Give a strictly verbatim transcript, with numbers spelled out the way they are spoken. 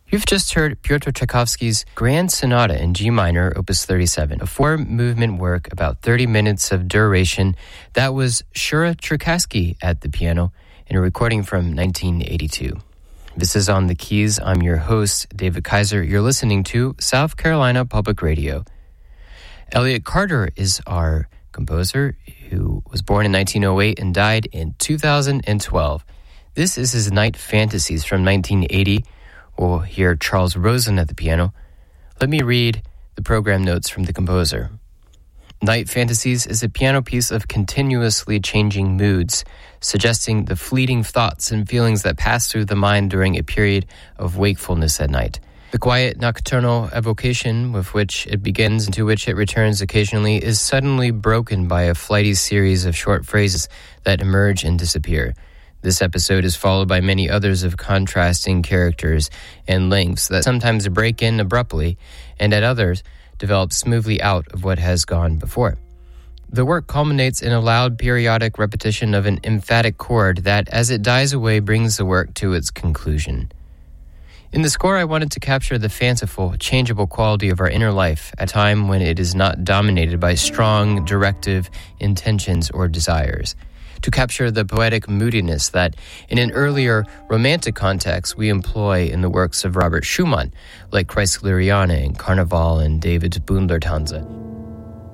You've just heard Pyotr Tchaikovsky's Grand Sonata in G minor, opus thirty-seven, a four-movement work about thirty minutes of duration. That was Shura Cherkassky at the piano in a recording from nineteen eighty-two. This is On the Keys. I'm your host, David Kaiser. You're listening to South Carolina Public Radio. Elliott Carter is our composer, who was born in nineteen oh eight and died in two thousand twelve. This is his Night Fantasies from nineteen eighty. We'll hear Charles Rosen at the piano. Let me read the program notes from the composer. Night Fantasies is a piano piece of continuously changing moods, suggesting the fleeting thoughts and feelings that pass through the mind during a period of wakefulness at night. The quiet nocturnal evocation with which it begins and to which it returns occasionally is suddenly broken by a flighty series of short phrases that emerge and disappear. This episode is followed by many others of contrasting characters and lengths that sometimes break in abruptly and at others develop smoothly out of what has gone before. The work culminates in a loud periodic repetition of an emphatic chord that, as it dies away, brings the work to its conclusion. In the score, I wanted to capture the fanciful, changeable quality of our inner life at a time when it is not dominated by strong, directive intentions or desires. To capture the poetic moodiness that, in an earlier romantic context, we employ in the works of Robert Schumann, like Kreisleriana and Carnival and David's Bundertanze.